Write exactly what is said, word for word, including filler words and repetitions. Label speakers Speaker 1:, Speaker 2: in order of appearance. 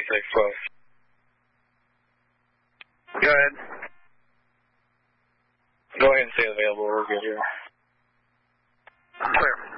Speaker 1: six twelve. Go ahead. Go ahead and stay available. We're good here.
Speaker 2: Clear.